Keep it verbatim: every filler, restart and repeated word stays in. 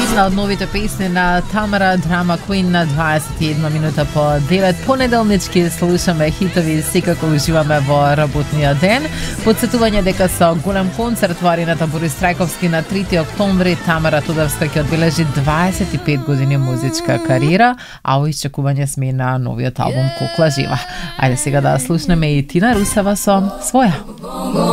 Една од новите песни на Тамара, Drama Queen на дваесет и една минута по девет. Понеделнички слушаме хитови, секако уживаме во работниот ден. Подсетување дека со голем концерт во арената Борис Трајковски на трети октомври Тамара Тодорска ќе одбележи дваесет и пет години музичка кариера, а во исчекување сме на новиот албум Кукла жива. Ајде сега да слушнеме и Тина Русева со Своја.